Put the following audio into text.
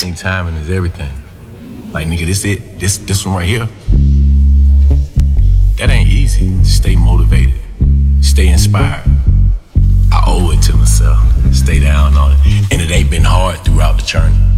Timing is everything. Like, nigga, this it. This one right here. That ain't easy. Stay motivated. Stay inspired. I owe it to myself. Stay down on it. And it ain't been hard throughout the journey.